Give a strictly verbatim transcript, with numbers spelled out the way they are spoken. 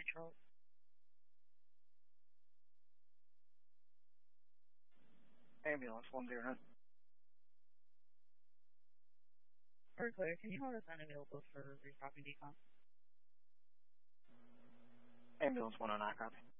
Charles. Ambulance one zero nine. Very clear. Can you hold us unavailable for restocking decon? Ambulance one oh nine, copy.